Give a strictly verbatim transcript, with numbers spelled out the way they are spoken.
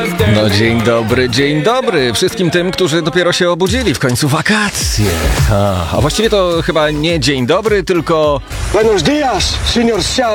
No dzień dobry, dzień dobry wszystkim tym, którzy dopiero się obudzili, w końcu wakacje. A, a właściwie to chyba nie dzień dobry, tylko... Buenos días, señor Xiao.